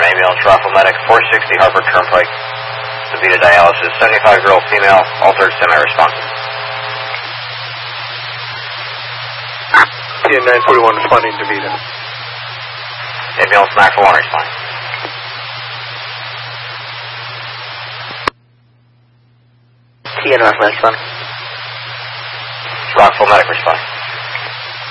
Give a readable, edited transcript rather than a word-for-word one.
ambulance, Rockville Medic, 460 Harper Turnpike, DaVita dialysis, 75-year-old female, altered semi-responsive. TN 941 responding to DaVita. Ambulance MAC for 1 responding. TN Rockville Medic responding. Rockville Medic responding.